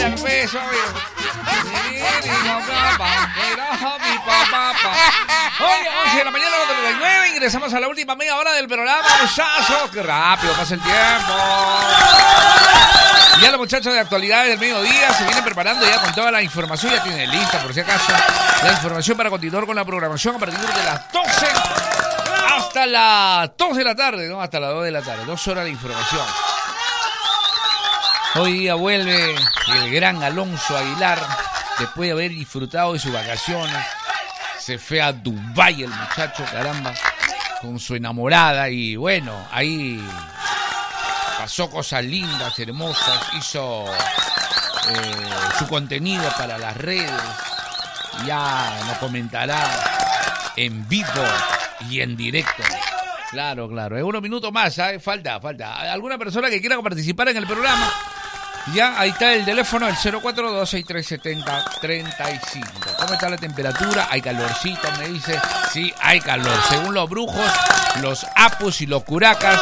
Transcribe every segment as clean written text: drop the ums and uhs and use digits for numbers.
Un beso, amigo. Oye, 11 de la mañana, 9:39, ingresamos a la última media hora del programa, muchachos. Qué rápido pasa el tiempo. Ya los muchachos de actualidades del mediodía se vienen preparando ya con toda la información, ya tienen lista por si acaso la información para continuar con la programación a partir de las 12 hasta las 2 de la tarde, ¿no? Hasta las 2 de la tarde, 2 horas de información. Hoy día vuelve el gran Alonso Aguilar, después de haber disfrutado de sus vacaciones. Se fue a Dubái el muchacho, caramba, con su enamorada y bueno, ahí pasó cosas lindas, hermosas, hizo su contenido para las redes, ya nos comentará en vivo y en directo. Claro, en unos minutos más, ¿sabes? Falta. ¿Alguna persona que quiera participar en el programa? Ya, ahí está el teléfono, el 042-6370-35. ¿Cómo está la temperatura? Hay calorcito, me dice. Sí, hay calor. Según los brujos, los apus y los curacas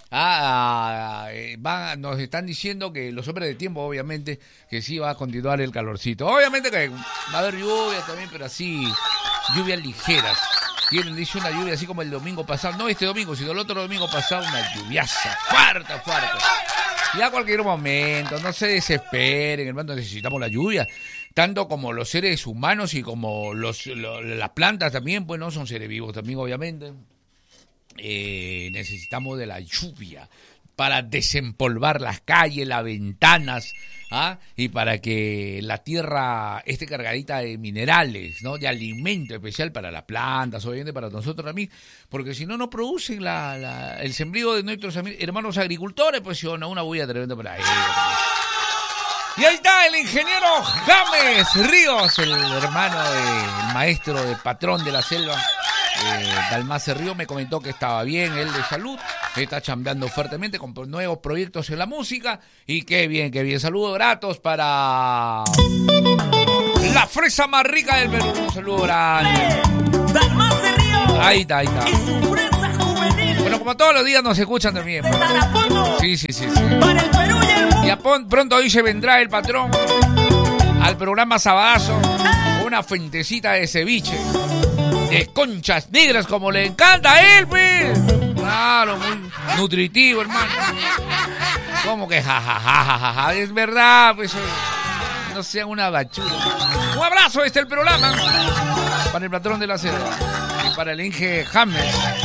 nos están diciendo que los hombres de tiempo, obviamente, que sí va a continuar el calorcito. Obviamente que va a haber lluvia también, pero así, lluvias ligeras. Dice una lluvia así como el domingo pasado. No este domingo, sino el otro domingo pasado, una lluviaza fuerte. Ya a cualquier momento, no se desesperen, hermano, necesitamos la lluvia. Tanto como los seres humanos y como las plantas también, pues no son seres vivos también, obviamente. Necesitamos de la lluvia para desempolvar las calles, las ventanas, y para que la tierra esté cargadita de minerales, ¿no? De alimento especial para las plantas, obviamente para nosotros también, porque si no, no producen el sembrío de nuestros hermanos agricultores, pues si no, una bulla tremenda por ahí. Y ahí está el ingeniero James Ríos, el hermano del maestro, del patrón de la selva. Dalmace Río me comentó que estaba bien, él de salud, está chambeando fuertemente con nuevos proyectos en la música y qué bien. Saludos gratos para la fresa más rica del Perú. Un saludo grande. Dalmace Río. Ahí está. Y su fresa juvenil. Bueno, como todos los días nos escuchan también. De Tarapoto. Sí. Para el Perú y el mundo. Y pronto hoy se vendrá el patrón al programa Sabadazo, una fuentecita de ceviche. De conchas negras como le encanta a él, pues. Claro, muy nutritivo, hermano. ¿Cómo que jajajajaja? Es verdad, pues. No sean una bachura. Un abrazo, este es el programa. Para el patrón de la selva. Y para el Inge James.